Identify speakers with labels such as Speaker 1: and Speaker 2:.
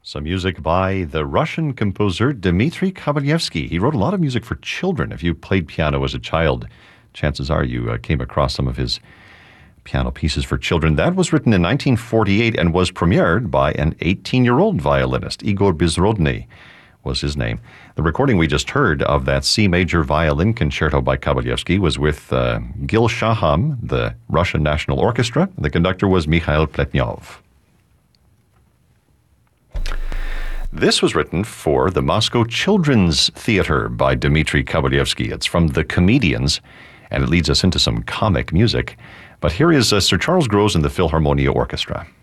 Speaker 1: Some music by the Russian composer Dmitri Kovalyevsky. He wrote a lot of music for children. If you played piano as a child, chances are you came across some of his piano pieces for children. That was written in 1948 and was premiered by an 18-year-old violinist. Igor Bezrodny was his name. The recording we just heard of that C major violin concerto by Kovalyevsky was with Gil Shaham, the Russian National Orchestra. The conductor was Mikhail Pletnyov. This was written for the Moscow Children's Theater by Dmitri Kovalyevsky. It's from The Comedians, and it leads us into some comic music. But here is Sir Charles Grosz and the Philharmonia Orchestra.